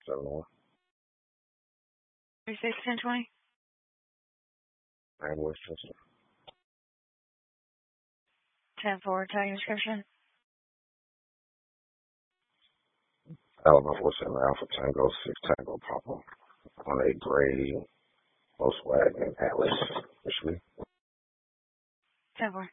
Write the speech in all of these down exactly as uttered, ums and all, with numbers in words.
seven one. thirty-six ten twenty. nine Westchester. ten four, tag description. Alabama four seven Alpha Tango six Tango Papa on a gray Volkswagen Atlas, Michigan. ten four.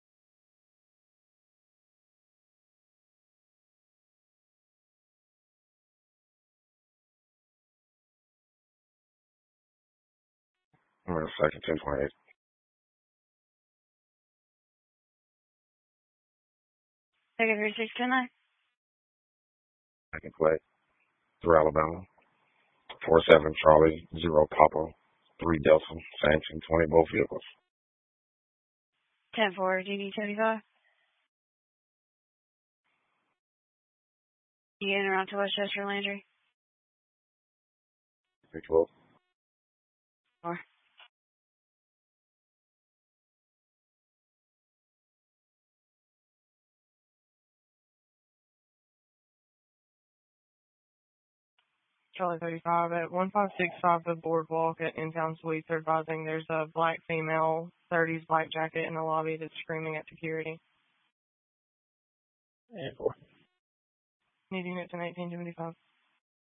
I'm in a second ten twenty-eight. Second three six ten nine. Second plate through Alabama. four seven Charlie zero Papa three Delta same ten twenty both vehicles. ten four, D D seventy-five. You in around to Westchester Landry. three twelve. Four. Charlie thirty-five at one five six five the Boardwalk at In-Town Suites. They're advising there's a black female, thirties black jacket in the lobby that's screaming at security. And four. Needing it to eighteen seventy-five.